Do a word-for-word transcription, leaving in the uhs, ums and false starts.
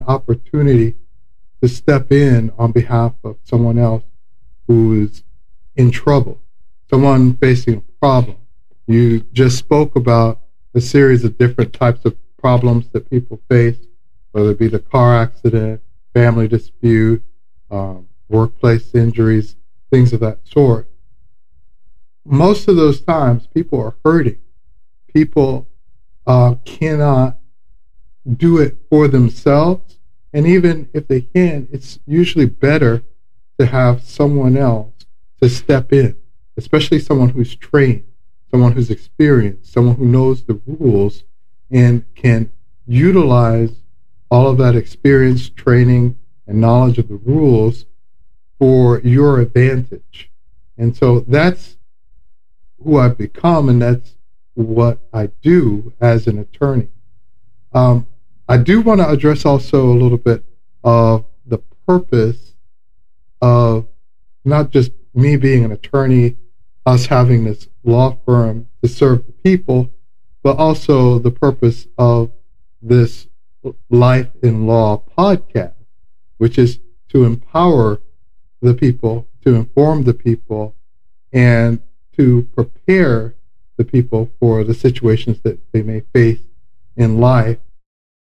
opportunity to step in on behalf of someone else who's in trouble, someone facing a problem. You just spoke about a series of different types of problems that people face, whether it be the car accident, family dispute, um, workplace injuries, things of that sort. Most of those times, people are hurting. People uh, cannot do it for themselves. And even if they can, it's usually better to have someone else to step in, especially someone who's trained, someone who's experienced, someone who knows the rules and can utilize all of that experience, training, and knowledge of the rules for your advantage. And so that's who I've become, and that's what I do as an attorney. Um, I do want to address also a little bit of the purpose of not just me being an attorney, us having this law firm to serve the people, but also the purpose of this Life in Law podcast, which is to empower the people, to inform the people, and to prepare the people for the situations that they may face in life